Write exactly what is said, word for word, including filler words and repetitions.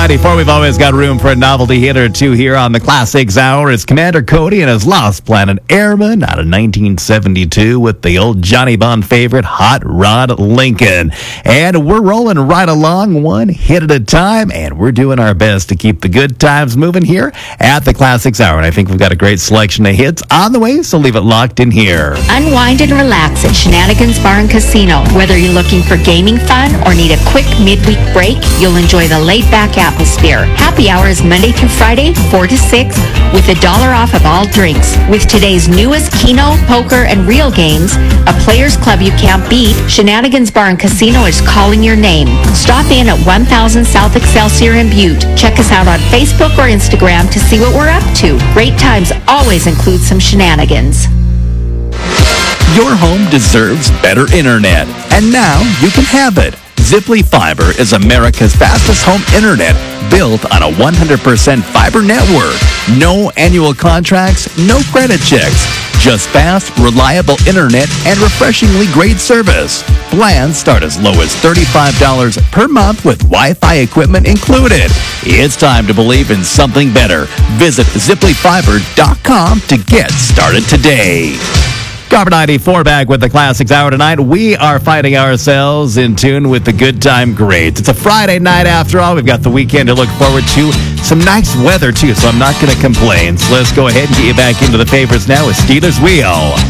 ninety-four, we've always got room for a novelty hit or two here on the Classics Hour. It's Commander Cody and his Lost Planet Airman out of nineteen seventy-two with the old Johnny Bond favorite, Hot Rod Lincoln. And we're rolling right along, one hit at a time, and we're doing our best to keep the good times moving here at the Classics Hour. And I think we've got a great selection of hits on the way, so leave it locked in here. Unwind and relax at Shenanigans Bar and Casino. Whether you're looking for gaming fun or need a quick midweek break, you'll enjoy the laid-back atmosphere. Happy hour is Monday through Friday, four to six, with a dollar off of all drinks. With today's newest Keno, poker, and reel games, a players club you can't beat, Shenanigans Bar and Casino is calling your name. Stop in at one thousand South Excelsior in Butte. Check us out on Facebook or Instagram to see what we're up to. Great times always include some shenanigans. Your home deserves better internet, and now you can have it. Ziply Fiber is America's fastest home internet, built on a one hundred percent fiber network. No annual contracts, no credit checks. Just fast, reliable internet and refreshingly great service. Plans start as low as thirty-five dollars per month with Wi-Fi equipment included. It's time to believe in something better. Visit ziply fiber dot com to get started today. Copper ninety-four back with the Classics Hour tonight. We are finding ourselves in tune with the good time greats. It's a Friday night after all. We've got the weekend to look forward to. Some nice weather, too, so I'm not going to complain. So let's go ahead and get you back into the favorites now with Steelers Wheel.